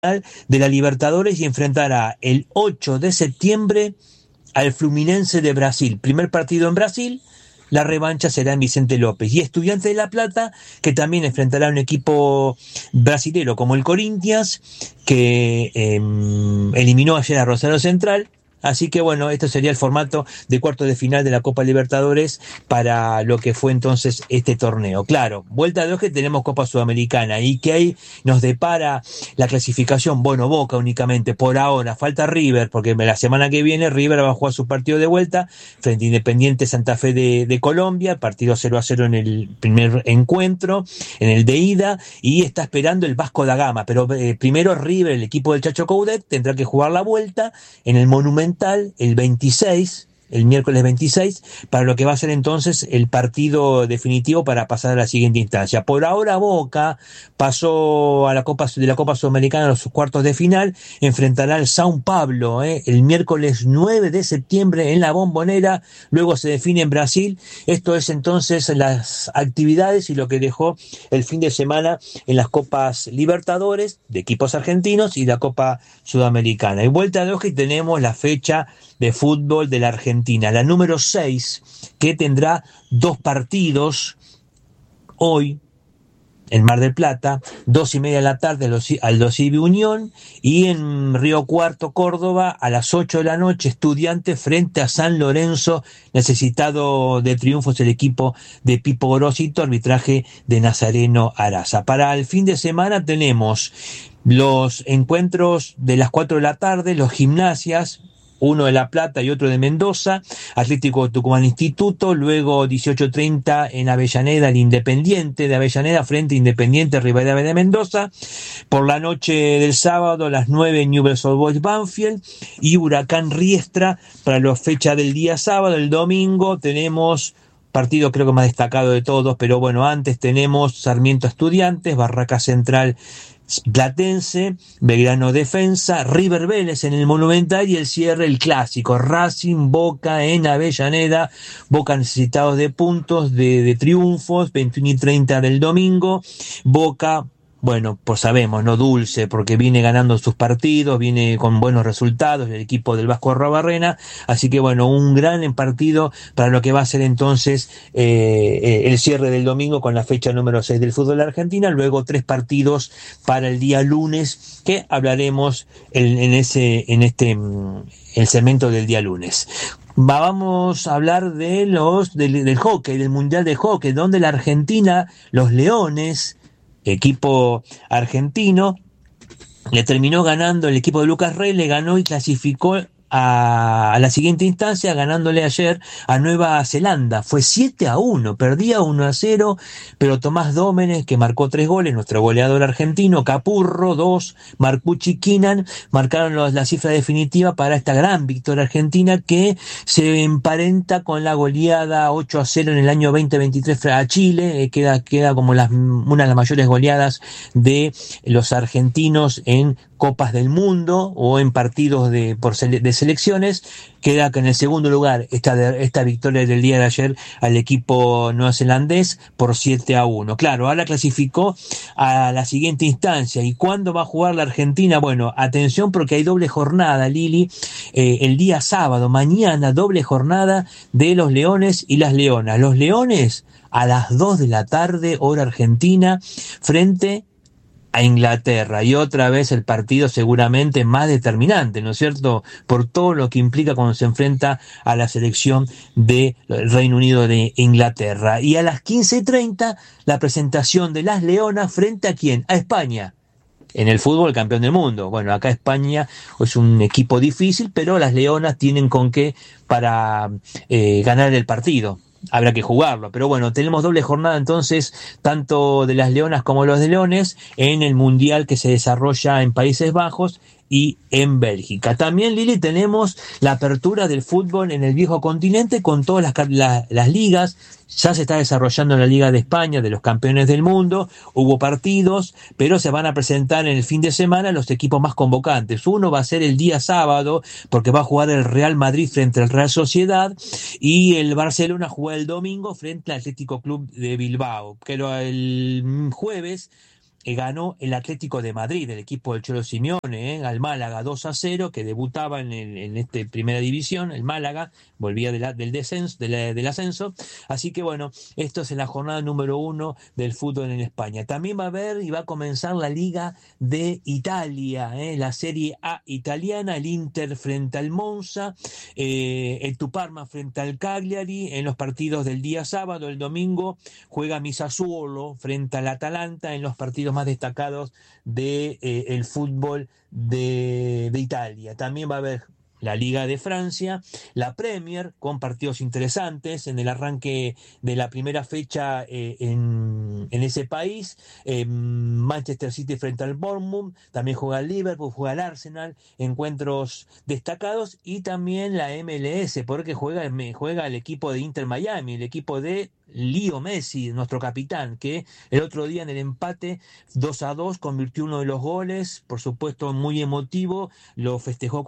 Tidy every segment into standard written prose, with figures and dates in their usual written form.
de la Libertadores y enfrentará el 8 de septiembre al Fluminense de Brasil. Primer partido en Brasil, la revancha será en Vicente López. Y Estudiantes de La Plata, que también enfrentará a un equipo brasilero como el Corinthians, que eliminó ayer a Rosario Central. Así que bueno, esto sería el formato de cuartos de final de la Copa Libertadores para lo que fue entonces este torneo. Claro, vuelta de hoja, tenemos Copa Sudamericana y que ahí nos depara la clasificación. Bueno, Boca únicamente por ahora, falta River, porque la semana que viene River va a jugar su partido de vuelta frente a Independiente Santa Fe de Colombia, partido 0-0 en el primer encuentro, en el de ida, y está esperando el Vasco da Gama, pero primero River, el equipo del Chacho Coudet, tendrá que jugar la vuelta en el Monumental el 26, el miércoles 26, para lo que va a ser entonces el partido definitivo para pasar a la siguiente instancia. Por ahora Boca pasó a la Copa Sudamericana a los cuartos de final, enfrentará al São Paulo el miércoles 9 de septiembre en la Bombonera, luego se define en Brasil. Esto es entonces las actividades y lo que dejó el fin de semana en las Copas Libertadores de equipos argentinos y la Copa Sudamericana. Y vuelta de hoja y tenemos la fecha de fútbol de la Argentina, la número 6, que tendrá dos partidos hoy en Mar del Plata, 2:30 de la tarde Aldo Civi Unión, y en Río Cuarto, Córdoba, a las 8 de la noche, Estudiantes frente a San Lorenzo, necesitado de triunfos el equipo de Pipo Gorosito, arbitraje de Nazareno Araza. Para el fin de semana tenemos los encuentros de las 4 de la tarde, los Gimnasias, uno de La Plata y otro de Mendoza, Atlético Tucumán Instituto, luego 18:30 en Avellaneda, el Independiente de Avellaneda frente a Independiente Rivadavia de Mendoza, por la noche del sábado a las 9 Newell's Old Boys Banfield y Huracán Riestra para la fecha del día sábado. El domingo tenemos partido creo que más destacado de todos, pero bueno, antes tenemos Sarmiento Estudiantes, Barraca Central Platense, Belgrano Defensa, River Vélez en el Monumental y el cierre, el clásico, Racing Boca en Avellaneda, Boca necesitados de puntos, de triunfos, 21:30 del domingo, Boca, bueno, pues sabemos, no dulce, porque viene ganando sus partidos, viene con buenos resultados el equipo del Vasco Arruabarrena, así que bueno, un gran partido para lo que va a ser entonces el cierre del domingo con la fecha número 6 del fútbol de Argentina, luego 3 partidos para el día lunes, que hablaremos el segmento del día lunes. Vamos a hablar del hockey, del Mundial de Hockey, donde la Argentina, los Leones, equipo argentino, le terminó ganando el equipo de Lucas Rey, le ganó y clasificó a la siguiente instancia, ganándole ayer a Nueva Zelanda. Fue 7-1, perdía 1-0, pero Tomás Dómenes, que marcó 3 goles, nuestro goleador argentino, Capurro 2, Marcucci, Kinan, marcaron la cifra definitiva para esta gran victoria argentina que se emparenta con la goleada 8-0 en el año 2023 a Chile, queda como una de las mayores goleadas de los argentinos en Copas del Mundo o en partidos de selecciones. Queda que en el segundo lugar esta victoria del día de ayer al equipo neozelandés por 7-1. Claro, ahora clasificó a la siguiente instancia. ¿Y cuándo va a jugar la Argentina? Bueno, atención porque hay doble jornada, Lili, el día sábado, mañana, doble jornada de los Leones y las Leonas. Los Leones a las 2 de la tarde, hora argentina, frente a Inglaterra, y otra vez el partido seguramente más determinante, ¿no es cierto?, por todo lo que implica cuando se enfrenta a la selección del Reino Unido de Inglaterra. Y a las 15:30 la presentación de las Leonas frente a ¿quién? A España. En el fútbol, campeón del mundo. Bueno, acá España es un equipo difícil, pero las Leonas tienen con qué para ganar el partido. Habrá que jugarlo, pero bueno, tenemos doble jornada entonces, tanto de las Leonas como los de Leones, en el Mundial que se desarrolla en Países Bajos y en Bélgica. También, Lili, tenemos la apertura del fútbol en el viejo continente con todas las ligas. Ya se está desarrollando la Liga de España de los campeones del mundo, hubo partidos, pero se van a presentar en el fin de semana los equipos más convocantes. Uno va a ser el día sábado, porque va a jugar el Real Madrid frente al Real Sociedad, y el Barcelona juega el domingo frente al Atlético Club de Bilbao. Pero el jueves ganó el Atlético de Madrid, el equipo del Cholo Simeone, al Málaga 2-0, que debutaba en esta primera división. El Málaga volvía del descenso, del ascenso. Así que bueno, esto es en la jornada número 1 del fútbol en España. También va a haber y va a comenzar la Liga de Italia, la Serie A italiana, el Inter frente al Monza, el Parma frente al Cagliari. En los partidos del día sábado, el domingo, juega mi Sassuolo frente al Atalanta en los partidos más destacados de el fútbol de Italia. También va a haber la Liga de Francia, la Premier, con partidos interesantes en el arranque de la primera fecha en ese país. Manchester City frente al Bournemouth, también juega el Liverpool, juega el Arsenal, encuentros destacados, y también la MLS, porque juega el equipo de Inter Miami, el equipo de Leo Messi, nuestro capitán, que el otro día en el empate 2-2 convirtió uno de los goles, por supuesto muy emotivo, lo festejó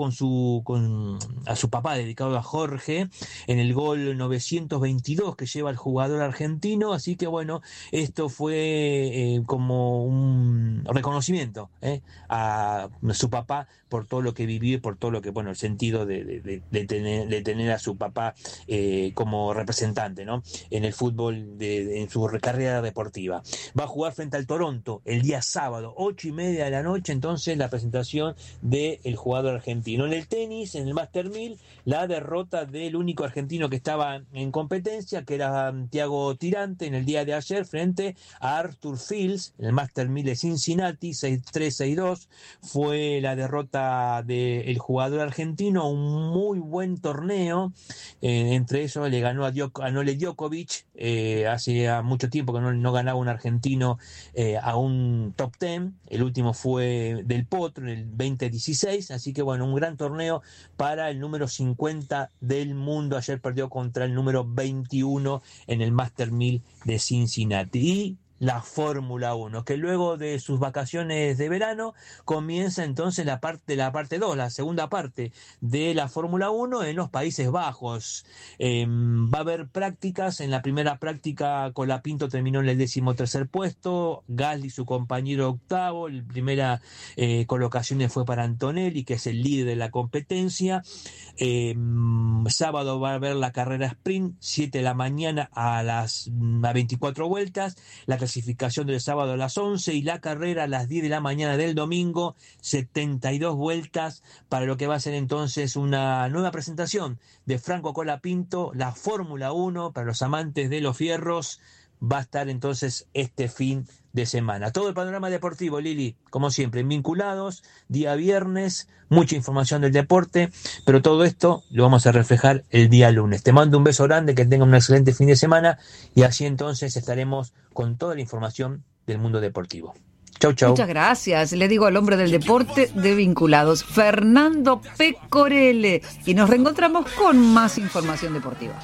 a su papá, dedicado a Jorge, en el gol 922 que lleva el jugador argentino. Así que bueno, esto fue como un reconocimiento a su papá por todo lo que vivió y por todo lo que, bueno, el sentido de tener a su papá como representante, ¿no?, en el fútbol en su carrera deportiva. Va a jugar frente al Toronto el día sábado, 8:30 de la noche, entonces la presentación del jugador argentino. En el tenis, en el Master 1000, la derrota del único argentino que estaba en competencia, que era Thiago Tirante, en el día de ayer frente a Arthur Fields, en el Master 1000 de Cincinnati, 6-3, 6-2, fue la derrota del jugador argentino. Un muy buen torneo, entre ellos le ganó a Novak Djokovic. Hace mucho tiempo que no ganaba un argentino a un top 10. El último fue Del Potro en el 2016. Así que bueno, un gran torneo para el número 50 del mundo. Ayer perdió contra el número 21 en el Master 1000 de Cincinnati. Y la Fórmula 1, que luego de sus vacaciones de verano comienza entonces la parte 2, la segunda parte de la Fórmula 1 en los Países Bajos. Va a haber prácticas. En la primera práctica Colapinto terminó en el 13º puesto, Gasly su compañero octavo. La primera colocación fue para Antonelli, que es el líder de la competencia. Sábado va a haber la carrera sprint, 7 de la mañana a 24 vueltas, la clasificación del sábado a las 11 y la carrera a las 10 de la mañana del domingo, 72 vueltas, para lo que va a ser entonces una nueva presentación de Franco Colapinto. La Fórmula 1, para los amantes de los fierros, va a estar entonces este fin de semana. Todo el panorama deportivo, Lili, como siempre, en Vinculados, día viernes, mucha información del deporte, pero todo esto lo vamos a reflejar el día lunes. Te mando un beso grande, que tenga un excelente fin de semana, y así entonces estaremos con toda la información del mundo deportivo. Chau, chau. Muchas gracias. Le digo al hombre del deporte de Vinculados, Fernando Pecorelle, y nos reencontramos con más información deportiva.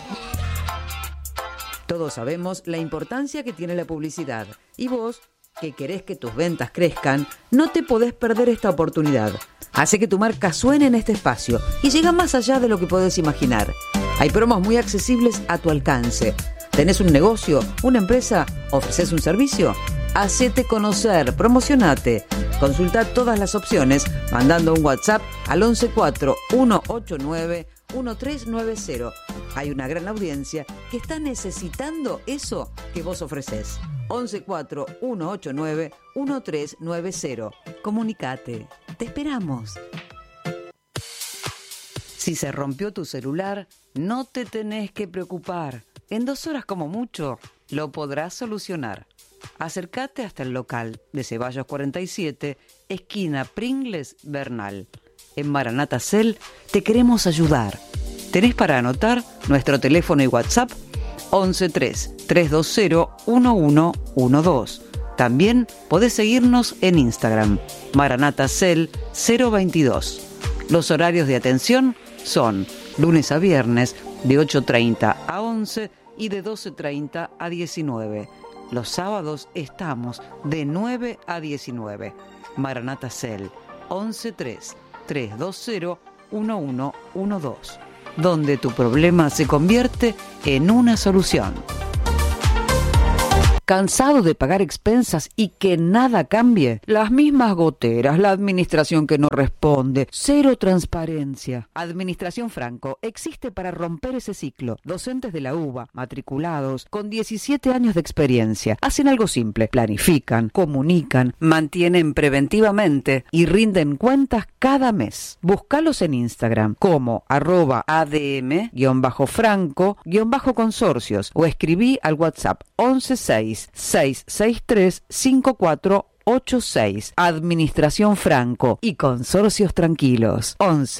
Todos sabemos la importancia que tiene la publicidad, y vos, que querés que tus ventas crezcan, no te podés perder esta oportunidad. Hace que tu marca suene en este espacio y llega más allá de lo que podés imaginar. Hay promos muy accesibles a tu alcance. ¿Tenés un negocio, una empresa? ¿Ofreces un servicio? Hacete conocer, promocionate. Consulta todas las opciones mandando un WhatsApp al 114-189-1390. Hay una gran audiencia que está necesitando eso que vos ofreces. 114-189-1390. Comunicate. Te esperamos. Si se rompió tu celular, no te tenés que preocupar. En 2 horas como mucho, lo podrás solucionar. Acércate hasta el local de Ceballos 47, esquina Pringles Bernal. En Maranata Cell te queremos ayudar. Tenés para anotar nuestro teléfono y WhatsApp 113-320-1112. También podés seguirnos en Instagram, Maranata Cell 022. Los horarios de atención son lunes a viernes de 8:30 a 11 y de 12:30 a 19. Los sábados estamos de 9 a 19. Maranata Cell 113-320-1112, donde tu problema se convierte en una solución. ¿Cansado de pagar expensas y que nada cambie? Las mismas goteras, la administración que no responde, cero transparencia. Administración Franco existe para romper ese ciclo. Docentes de la UBA, matriculados, con 17 años de experiencia, hacen algo simple: planifican, comunican, mantienen preventivamente y rinden cuentas cada mes. Búscalos en Instagram como @adm_franco_consorcios o escribí al WhatsApp 1166635486. Administración Franco y Consorcios Tranquilos.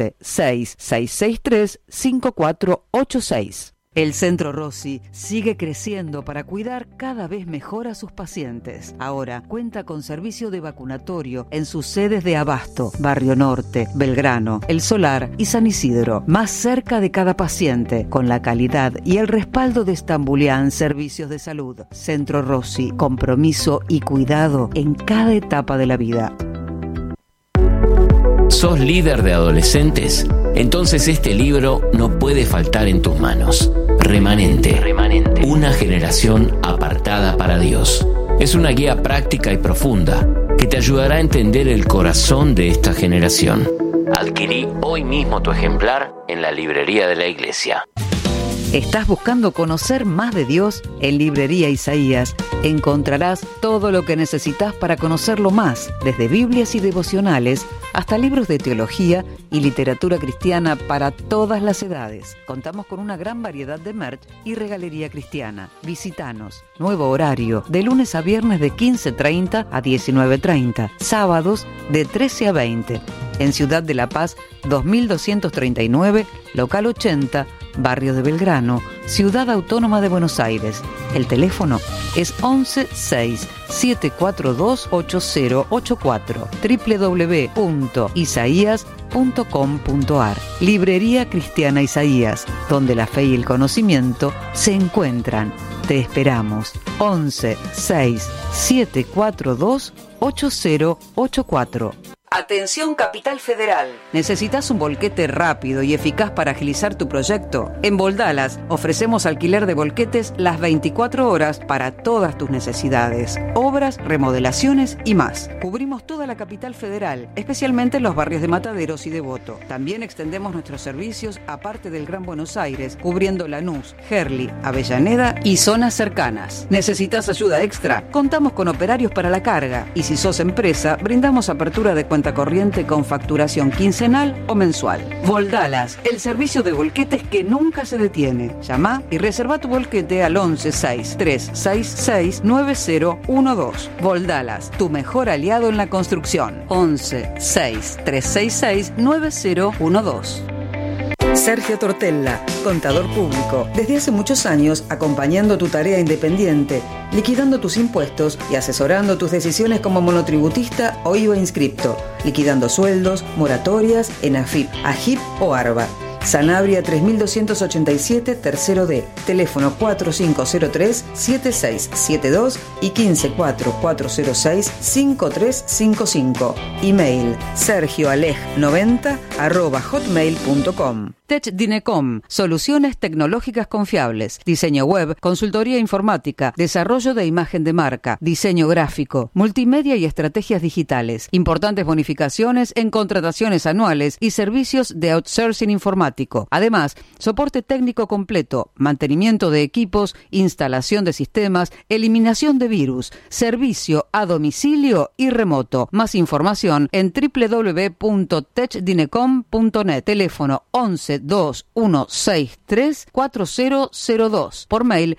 1166635486. El Centro Rossi sigue creciendo para cuidar cada vez mejor a sus pacientes. Ahora cuenta con servicio de vacunatorio en sus sedes de Abasto, Barrio Norte, Belgrano, El Solar y San Isidro, más cerca de cada paciente, con la calidad y el respaldo de Stambulian Servicios de Salud. Centro Rossi, compromiso y cuidado en cada etapa de la vida. ¿Sos líder de adolescentes? Entonces este libro no puede faltar en tus manos. Remanente. Una generación apartada para Dios. Es una guía práctica y profunda que te ayudará a entender el corazón de esta generación. Adquirí hoy mismo tu ejemplar en la librería de la iglesia. ¿Estás buscando conocer más de Dios? En Librería Isaías encontrarás todo lo que necesitas para conocerlo más, desde Biblias y devocionales hasta libros de teología y literatura cristiana para todas las edades. Contamos con una gran variedad de merch y regalería cristiana. Visítanos. Nuevo horario, de lunes a viernes de 15:30 a 19:30, sábados de 13 a 20. En Ciudad de La Paz, 2239, local 80, Barrio de Belgrano, Ciudad Autónoma de Buenos Aires. El teléfono es 1167428084. www.isaías.com.ar. Librería Cristiana Isaías, donde la fe y el conocimiento se encuentran. Te esperamos. 1167428084. Atención Capital Federal. ¿Necesitas un volquete rápido y eficaz para agilizar tu proyecto? En Voldalas ofrecemos alquiler de volquetes las 24 horas para todas tus necesidades, obras, remodelaciones y más. Cubrimos toda la Capital Federal, especialmente en los barrios de Mataderos y Devoto. También extendemos nuestros servicios a parte del Gran Buenos Aires, cubriendo Lanús, Gerli, Avellaneda y zonas cercanas. ¿Necesitas ayuda extra? Contamos con operarios para la carga y si sos empresa, brindamos apertura de cuenta corriente con facturación quincenal o mensual. Voldalas, el servicio de volquetes que nunca se detiene. Llama y reserva tu volquete al 1163669012. Voldalas, tu mejor aliado en la construcción. 1163669012. Sergio Tortella, contador público, desde hace muchos años acompañando tu tarea independiente, liquidando tus impuestos y asesorando tus decisiones como monotributista o IVA inscripto, liquidando sueldos, moratorias en AFIP, AGIP o ARBA. Sanabria 3287, tercero D, teléfono 4503-7672 y 154406-5355. Email sergioaleg90@hotmail.com. TechDinecom, soluciones tecnológicas confiables, diseño web, consultoría informática, desarrollo de imagen de marca, diseño gráfico, multimedia y estrategias digitales, importantes bonificaciones en contrataciones anuales y servicios de outsourcing informático. Además, soporte técnico completo, mantenimiento de equipos, instalación de sistemas, eliminación de virus, servicio a domicilio y remoto. Más información en www.techdinecom.net. Teléfono 1121634002. Por mail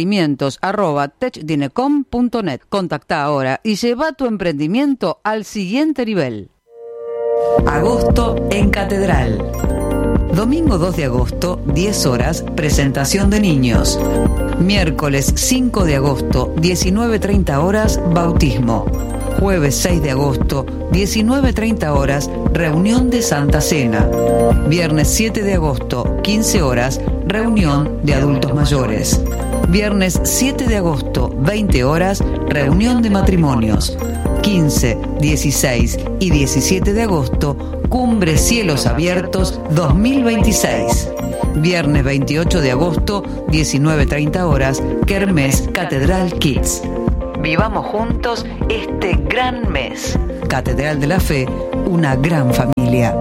requerimientos@techdinecom.net. Contacta ahora y lleva tu emprendimiento al siguiente nivel. Agosto en Catedral. Domingo 2 de agosto, 10 horas, presentación de niños. Miércoles 5 de agosto, 19:30 horas, bautismo. Jueves 6 de agosto, 19:30 horas, reunión de Santa Cena. Viernes 7 de agosto, 15 horas, reunión de adultos mayores. Viernes 7 de agosto, 20 horas, reunión de matrimonios. 15, 16 y 17 de agosto, Cumbre Cielos Abiertos 2026. Viernes 28 de agosto, 19:30 horas, Kermés Catedral Kids. Vivamos juntos este gran mes. Catedral de la Fe, una gran familia.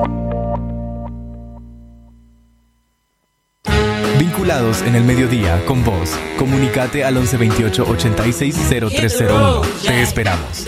Vinculados en el mediodía con vos. Comunicate al 11 28 86 0301. Te esperamos.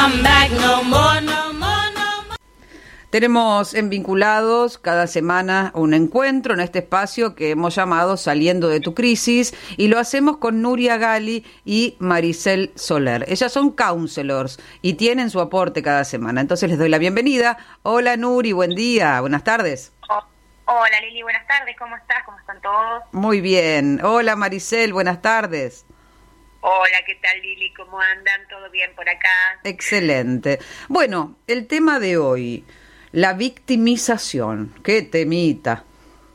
Tenemos en Vinculados cada semana un encuentro en este espacio que hemos llamado Saliendo de tu Crisis, y lo hacemos con Nuria Gali y Maricel Soler. Ellas son counselors y tienen su aporte cada semana. Entonces les doy la bienvenida. Hola Nuri, buen día, buenas tardes. Hola Lili, buenas tardes, ¿cómo estás? ¿Cómo están todos? Muy bien. Hola Maricel, buenas tardes. Hola, ¿qué tal Lili? ¿Cómo andan? ¿Todo bien por acá? Excelente. Bueno, el tema de hoy, la victimización. ¡Qué temita!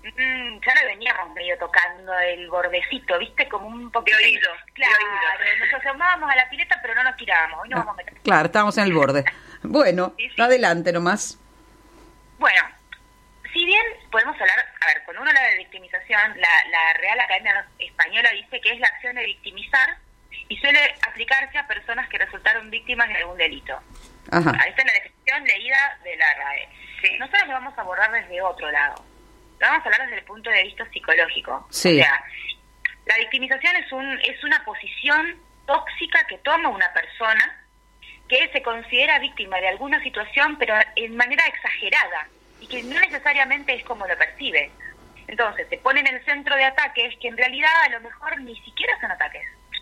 Ya lo veníamos medio tocando el bordecito, ¿viste? Como un poquito de oído. Claro, nos asomábamos a la pileta pero no nos tirábamos. Hoy nos vamos a meter. Claro, estábamos en el borde. Bueno, sí. Adelante nomás. Bueno, si bien podemos hablar, a ver, cuando uno habla de victimización, la Real Academia Española dice que es la acción de victimizar y suele aplicarse a personas que resultaron víctimas de algún delito. Ajá. Esta es la definición leída de la RAE. Sí. Nosotros lo vamos a abordar desde otro lado. Lo vamos a hablar desde el punto de vista psicológico. Sí. O sea, la victimización es una posición tóxica que toma una persona que se considera víctima de alguna situación, pero en manera exagerada, y que no necesariamente es como lo percibe. Entonces, se pone en el centro de ataques que en realidad a lo mejor ni siquiera son ataques.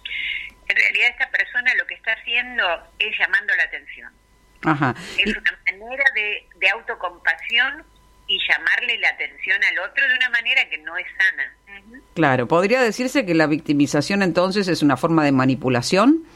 En realidad esta persona lo que está haciendo es llamando la atención. Ajá. Es una manera de autocompasión y llamarle la atención al otro de una manera que no es sana. Claro, ¿podría decirse que la victimización entonces es una forma de manipulación?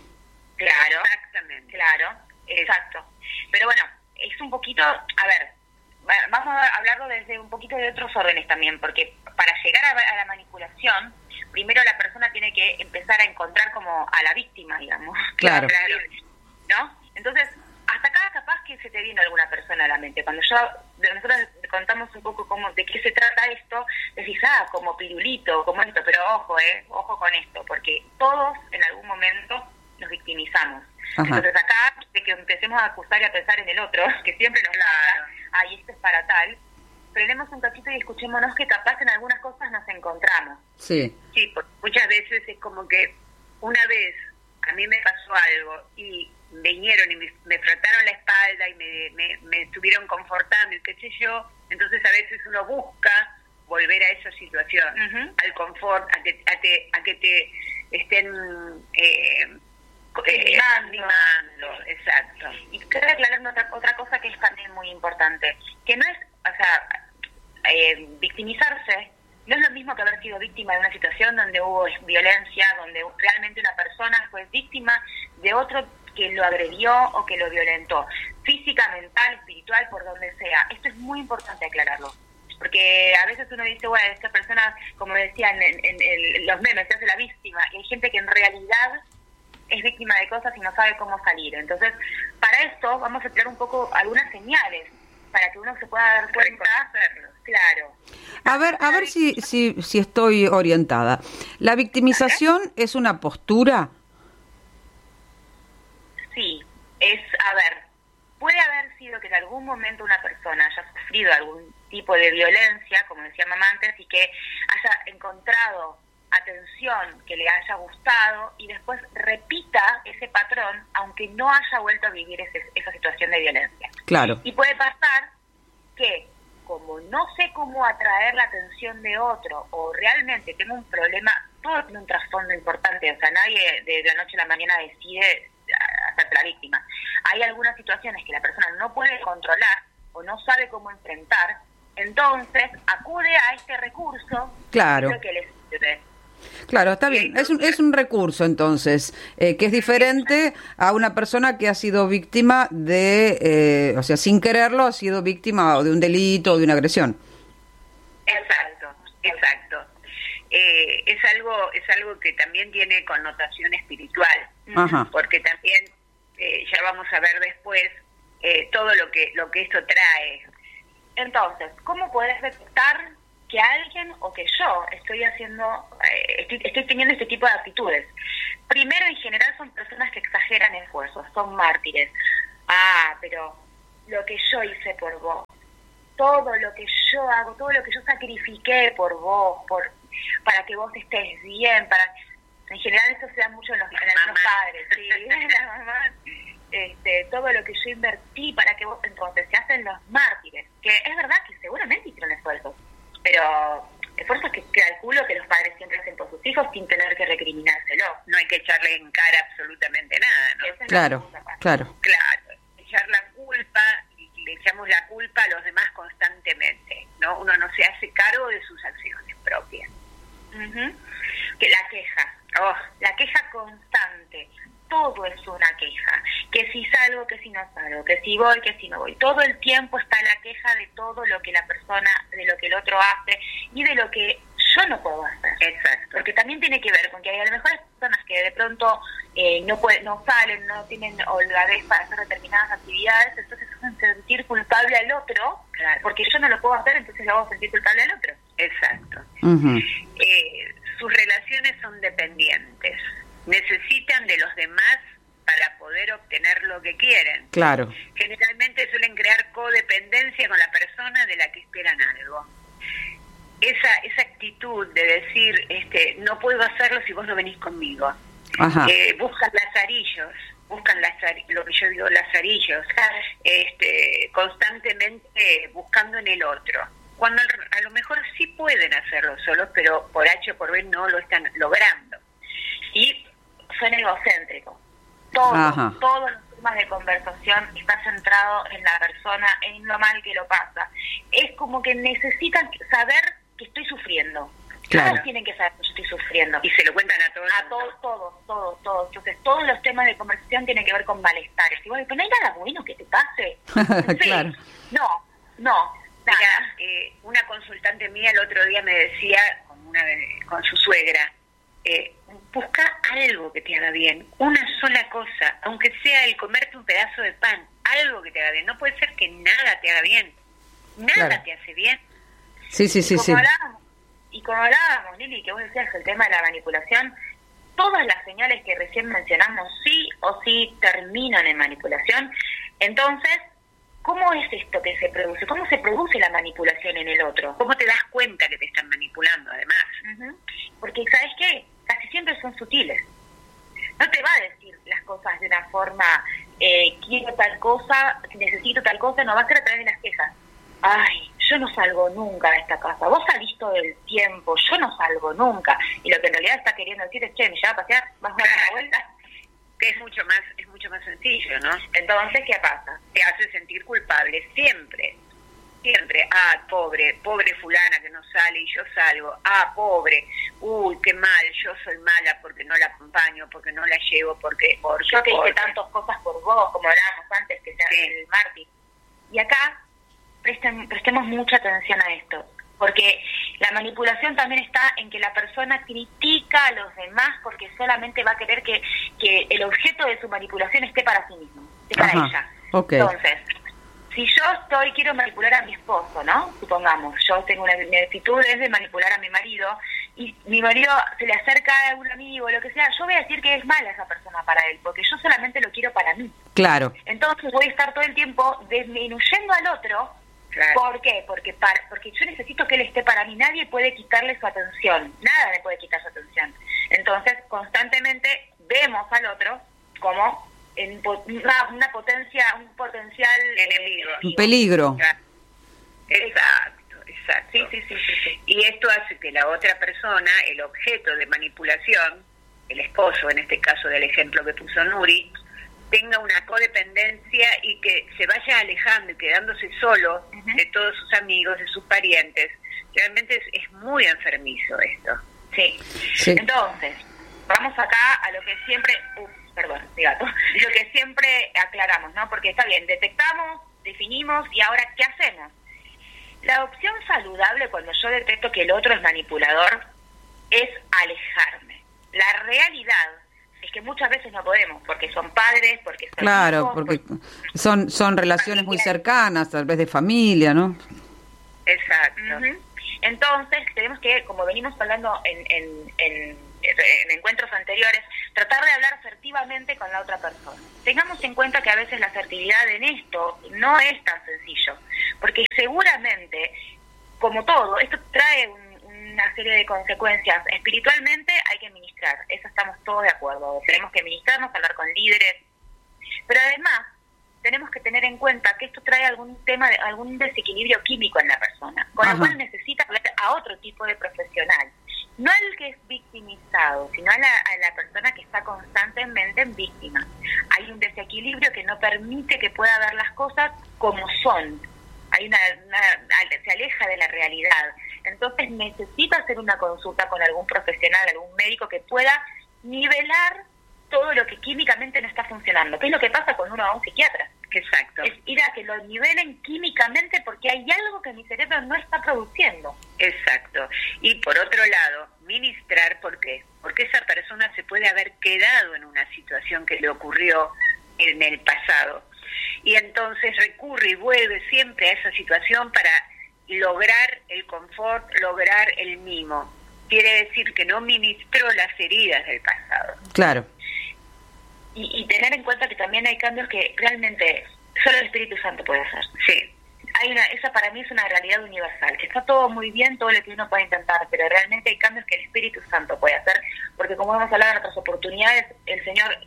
Claro, exactamente. Claro, exacto. Pero bueno, es un poquito, a ver, vamos a hablarlo desde un poquito de otros órdenes también, porque para llegar a la manipulación, primero la persona tiene que empezar a encontrar como a la víctima, digamos. Claro. ¿No? Entonces, hasta acá capaz que se te viene alguna persona a la mente. Cuando nosotros contamos un poco de qué se trata esto, decís, como pirulito, como esto, pero ojo con esto, porque todos en algún momento nos victimizamos. Ajá. Entonces acá, de que empecemos a acusar y a pensar en el otro, que siempre nos da, esto es para tal, frenemos un cachito y escuchémonos que capaz en algunas cosas nos encontramos. Sí. Sí, porque muchas veces es como que una vez a mí me pasó algo y vinieron y me frataron la espalda y me estuvieron confortando y qué sé yo, entonces a veces uno busca volver a esa situación, al confort, a que te estén animando, exacto. Y quiero aclarar otra cosa que es también muy importante, que no es, victimizarse no es lo mismo que haber sido víctima de una situación donde hubo violencia, donde realmente una persona fue víctima de otro que lo agredió o que lo violentó, física, mental, espiritual, por donde sea. Esto es muy importante aclararlo, porque a veces uno dice, bueno, esta persona, como decían en los memes, se hace la víctima, y hay gente que en realidad es víctima de cosas y no sabe cómo salir. Entonces, para esto vamos a crear un poco algunas señales para que uno se pueda dar cuenta. Claro. A ver si estoy orientada. ¿La victimización es una postura? Sí, puede haber sido que en algún momento una persona haya sufrido algún tipo de violencia, como decía mamá antes, y que haya encontrado atención, que le haya gustado, y después repita ese patrón, aunque no haya vuelto a vivir esa situación de violencia. Claro. Y puede pasar que, como no sé cómo atraer la atención de otro, o realmente tengo un problema, todo tiene un trasfondo importante, o sea, nadie de la noche a la mañana decide hacerse la víctima. Hay algunas situaciones que la persona no puede controlar o no sabe cómo enfrentar, entonces acude a este recurso. Claro. Que les sirve. Claro, está bien. Es un recurso, entonces, que es diferente a una persona que ha sido víctima de, sin quererlo, ha sido víctima de un delito o de una agresión. Exacto. Es algo que también tiene connotación espiritual. Ajá. Porque también, ya vamos a ver después, todo lo que esto trae. Entonces, ¿cómo podés detectar que alguien o que yo estoy teniendo este tipo de actitudes. Primero, en general, son personas que exageran esfuerzos, son mártires. Pero lo que yo hice por vos, todo lo que yo hago, todo lo que yo sacrifiqué por vos, para que vos estés bien, en general eso se da mucho en los padres, ¿sí? Las mamás. Todo lo que yo invertí para que vos, entonces se hacen los mártires, que es verdad que seguramente hicieron esfuerzos, pero esfuerzos que calculo que los padres siempre hacen por sus hijos sin tener que recriminárselo. No hay que echarle en cara absolutamente nada, ¿no? Claro. Echar la culpa, y le echamos la culpa a los demás constantemente, ¿no? Uno no se hace cargo de sus acciones propias. Que la queja constante, todo es una queja, que si salgo, que si no salgo, que si voy, que si no voy, todo el tiempo está la queja de todo lo que la persona, de lo que el otro hace y de lo que yo no puedo hacer. Exacto. Porque también tiene que ver con que hay a lo mejor personas que de pronto no salen, no tienen holgadez para hacer determinadas actividades, entonces hacen sentir culpable al otro, claro, porque yo no lo puedo hacer, entonces lo hago sentir culpable al otro. Exacto. Sus relaciones son dependientes, necesitan de los demás para poder obtener lo que quieren. Claro. Generalmente suelen crear codependencia con la persona de la que esperan algo. Esa actitud de decir, no puedo hacerlo si vos no venís conmigo. Buscan lo que yo digo, lazarillos, constantemente buscando en el otro. Cuando a lo mejor sí pueden hacerlo solos, pero por H o por B no lo están logrando. Y son egocéntricos. Todos los temas de conversación está centrado en la persona, en lo mal que lo pasa. Es como que necesitan saber que estoy sufriendo. Claro. Todos tienen que saber que yo estoy sufriendo. Y se lo cuentan a todos. Todos. Entonces, todos los temas de conversación tienen que ver con malestares. Y bueno, pero no hay nada bueno que te pase. Claro. No. Mira, una consultante mía el otro día me decía, con su suegra, busca algo que te haga bien, una sola cosa, aunque sea el comerte un pedazo de pan, algo que te haga bien. No puede ser que nada te haga bien, nada te hace bien. Sí. Y como hablábamos, Lili, que vos decías el tema de la manipulación, todas las señales que recién mencionamos sí o sí terminan en manipulación. Entonces, ¿cómo es esto que se produce? ¿Cómo se produce la manipulación en el otro? ¿Cómo te das cuenta que te están manipulando, además? Porque, ¿sabes qué? Casi siempre son sutiles. No te va a decir las cosas de una forma, quiero tal cosa, necesito tal cosa, no va a ser a través de las quejas. Ay, yo no salgo nunca de esta casa, vos salís todo el tiempo, yo no salgo nunca. Y lo que en realidad está queriendo decir es, me lleva a pasear, vas a dar una vuelta. Que es mucho más sencillo, ¿no? Entonces, ¿qué pasa? Te hace sentir culpable siempre. Pobre fulana que no sale y yo salgo. Pobre, qué mal, yo soy mala porque no la acompaño, porque no la llevo, porque yo que hice tantas cosas por vos, como hablábamos antes, que sea el mártir. Y acá prestemos mucha atención a esto, porque la manipulación también está en que la persona critica a los demás porque solamente va a querer que el objeto de su manipulación esté para sí mismo, esté para ella. Okay. Entonces, si yo quiero manipular a mi esposo, ¿no? Supongamos, yo tengo una actitud de manipular a mi marido y mi marido se le acerca a un amigo, lo que sea, yo voy a decir que es mala esa persona para él, porque yo solamente lo quiero para mí. Claro. Entonces voy a estar todo el tiempo disminuyendo al otro. Claro. ¿Por qué? Porque yo necesito que él esté para mí. Nadie puede quitarle su atención. Nada le puede quitar su atención. Entonces, constantemente vemos al otro como en una potencia, un potencial enemigo. Un peligro. Exacto. Sí. Y esto hace que la otra persona, el objeto de manipulación, el esposo, en este caso del ejemplo que puso Nuri, tenga una codependencia y que se vaya alejando y quedándose solo de todos sus amigos, de sus parientes. Realmente es muy enfermizo esto. Sí. Entonces, vamos acá a lo que siempre... lo que siempre aclaramos, ¿no? Porque está bien, detectamos, definimos, y ahora, ¿qué hacemos? La opción saludable cuando yo detecto que el otro es manipulador es alejarme. La realidad es que muchas veces no podemos, porque son padres, porque son hijos, porque son relaciones muy cercanas, tal vez de familia, ¿no? Exacto. Entonces tenemos que, como venimos hablando en encuentros anteriores, tratar de hablar asertivamente con la otra persona. Tengamos en cuenta que a veces la asertividad en esto no es tan sencillo, porque seguramente, como todo, esto trae una serie de consecuencias. Espiritualmente hay que ministrar, eso estamos todos de acuerdo. Tenemos que ministrarnos, hablar con líderes, pero además tenemos que tener en cuenta que esto trae algún desequilibrio químico en la persona, con lo cual necesita ver a otro tipo de profesional. No al que es victimizado, sino a la persona que está constantemente en víctima. Hay un desequilibrio que no permite que pueda ver las cosas como son. Se aleja de la realidad. Entonces necesita hacer una consulta con algún profesional, algún médico que pueda nivelar todo lo que químicamente no está funcionando. ¿Qué es lo que pasa cuando uno va a un psiquiatra? Exacto. Es ir a que lo nivelen químicamente porque hay algo que mi cerebro no está produciendo. Exacto. Y por otro lado, ministrar, ¿por qué? Porque esa persona se puede haber quedado en una situación que le ocurrió en el pasado. Y entonces recurre y vuelve siempre a esa situación para lograr el confort, lograr el mimo. Quiere decir que no ministró las heridas del pasado. Claro. Y tener en cuenta que también hay cambios que realmente solo el Espíritu Santo puede hacer. Sí. Esa para mí es una realidad universal, que está todo muy bien, todo lo que uno puede intentar, pero realmente hay cambios que el Espíritu Santo puede hacer, porque como hemos hablado en otras oportunidades, el Señor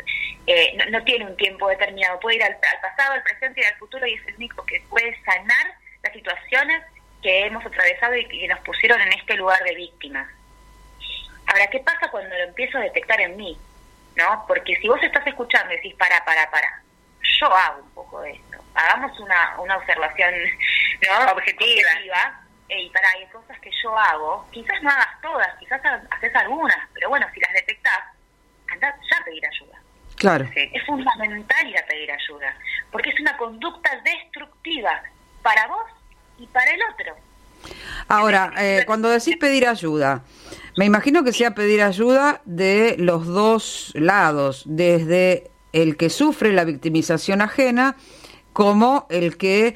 no tiene un tiempo determinado, puede ir al pasado, al presente y al futuro, y es el único que puede sanar las situaciones que hemos atravesado y que nos pusieron en este lugar de víctimas. Ahora, ¿qué pasa cuando lo empiezo a detectar en mí? ¿No? Porque si vos estás escuchando y decís, para, yo hago un poco de esto, hagamos una observación, ¿no? objetiva, y hay cosas que yo hago, quizás no hagas todas, quizás haces algunas, pero bueno, si las detectás, andá ya a pedir ayuda. Claro. Sí. Es fundamental ir a pedir ayuda, porque es una conducta destructiva para vos y para el otro. Ahora, cuando decís pedir ayuda, me imagino que sea pedir ayuda de los dos lados, desde el que sufre la victimización ajena como el que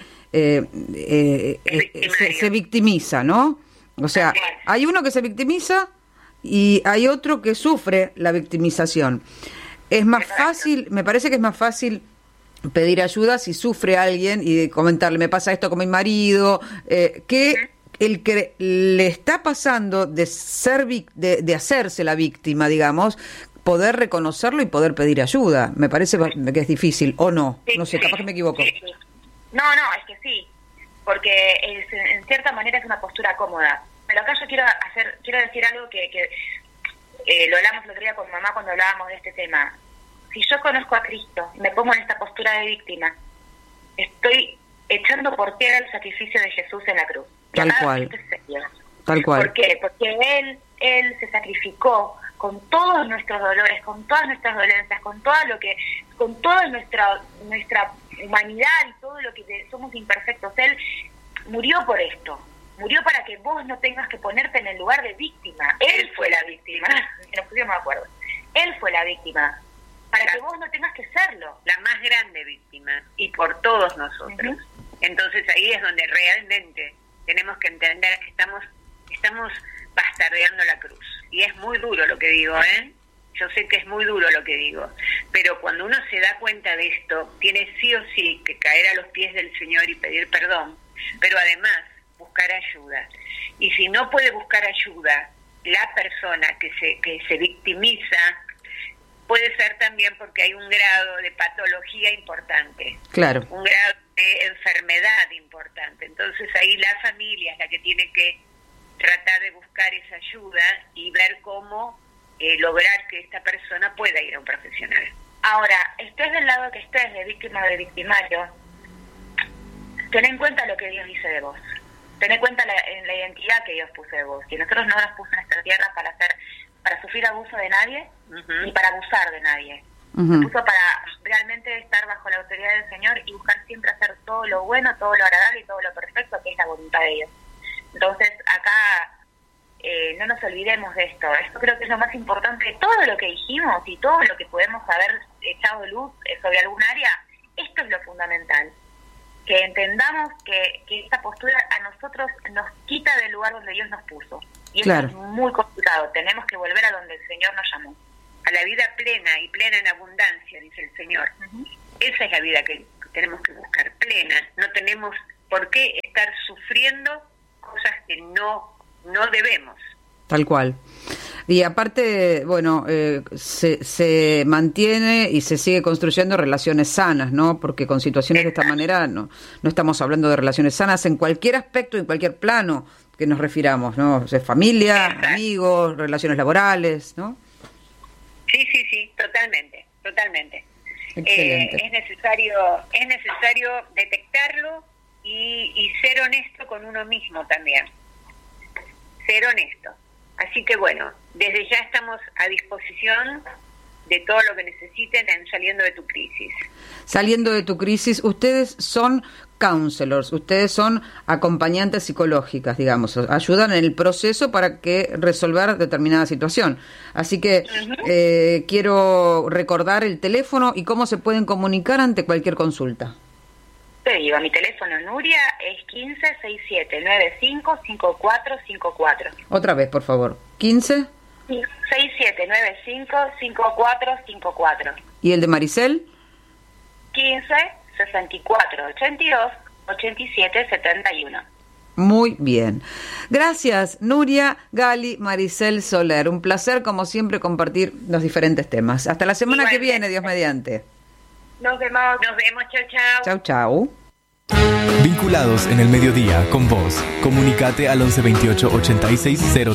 se victimiza, ¿no? O sea, hay uno que se victimiza y hay otro que sufre la victimización. Es más fácil, me parece que es más fácil pedir ayuda si sufre alguien y comentarle, me pasa esto con mi marido, que el que le está pasando de hacerse la víctima, digamos, poder reconocerlo y poder pedir ayuda. Me parece que es difícil, ¿o no? Sí, no sé, capaz que me equivoco. Sí. No, es que sí, porque en cierta manera es una postura cómoda. Pero acá yo quiero decir algo que lo hablamos el otro día con mamá cuando hablábamos de este tema. Si yo conozco a Cristo y me pongo en esta postura de víctima, estoy echando por tierra el sacrificio de Jesús en la cruz. Tal cual. Tal cual. ¿Por qué? Porque Él se sacrificó con todos nuestros dolores, con todas nuestras dolencias, con toda nuestra humanidad y todo lo que somos imperfectos. Él murió por esto. Murió para que vos no tengas que ponerte en el lugar de víctima. Él fue la víctima. Nos pusimos de acuerdo. Él fue la víctima. Para que vos no tengas que serlo. La más grande víctima. Y por todos nosotros. Entonces ahí es donde realmente tenemos que entender que estamos bastardeando la cruz. Y es muy duro lo que digo, ¿eh? Yo sé que es muy duro lo que digo. Pero cuando uno se da cuenta de esto, tiene sí o sí que caer a los pies del Señor y pedir perdón. Pero además buscar ayuda. Y si no puede buscar ayuda, la persona que se victimiza, puede ser también porque hay un grado de patología importante. Claro. Un grado de enfermedad importante. Entonces ahí la familia es la que tiene que tratar de buscar esa ayuda y ver cómo lograr que esta persona pueda ir a un profesional. Ahora, estés del lado que estés, de víctima o de victimario, ten en cuenta lo que Dios dice de vos. Ten en cuenta la identidad que Dios puso de vos. Que nosotros no nos puso en esta tierra para sufrir abuso de nadie, ni para abusar de nadie. Nos puso para realmente estar bajo la autoridad del Señor y buscar siempre hacer todo lo bueno, todo lo agradable y todo lo perfecto, que es la voluntad de Dios. Entonces, acá no nos olvidemos de esto. Esto creo que es lo más importante de todo lo que dijimos y todo lo que podemos haber echado luz sobre algún área. Esto es lo fundamental. que entendamos que esta postura a nosotros nos quita del lugar donde Dios nos puso. Y claro. eso es muy complicado. Tenemos que volver a donde el Señor nos llamó. A la vida plena y plena en abundancia, dice el Señor. Esa es la vida que tenemos que buscar, plena. No tenemos por qué estar sufriendo cosas que no debemos. Tal cual. Y aparte, bueno, se mantiene y se sigue construyendo relaciones sanas, ¿no? Porque con situaciones de esta manera no estamos hablando de relaciones sanas en cualquier aspecto, en cualquier plano que nos refiramos, ¿no? O sea, familia, amigos, relaciones laborales, ¿no? Sí, totalmente. Excelente. Es necesario detectarlo y ser honesto con uno mismo también. Ser honesto. Así que bueno, desde ya estamos a disposición de todo lo que necesiten en Saliendo de tu Crisis. Saliendo de tu crisis, ustedes son counselors, ustedes son acompañantes psicológicas, digamos, ayudan en el proceso para resolver determinada situación. Así que quiero recordar el teléfono y cómo se pueden comunicar ante cualquier consulta. Te digo, mi teléfono, Nuria, es 15-6795-5454. Otra vez, por favor. 15 6795-5454. ¿Y el de Maricel? 15-64-82-87-71. Muy bien. Gracias, Nuria, Gali, Maricel Soler. Un placer, como siempre, compartir los diferentes temas. Hasta la semana que viene, Dios mediante. Nos vemos, chau. Chau. Vinculados en el mediodía con vos. Comunicate al 11 28 86 0